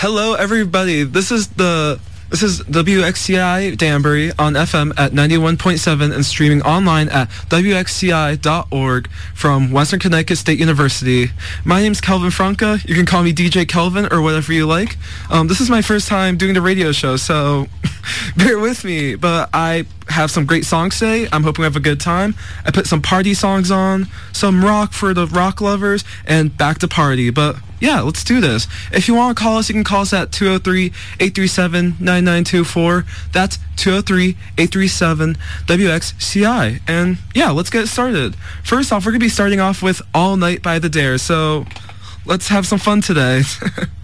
Hello, everybody. This is WXCI Danbury on FM at 91.7 and streaming online at wxci.org from Western Connecticut State University. My name's Kelvin Franca. You can call me DJ Kelvin or whatever you like. This is my first time doing the radio show, so bear with me. But I have some great songs today. I'm hoping we have a good time. I put some party songs on, some rock for the rock lovers, and back to party. But yeah, let's do this. If you want to call us, you can call us at 203-837-9924. That's 203-837-WXCI. And yeah, let's get started. First off, we're going to be starting off with All Night by The Dare. So let's have some fun today.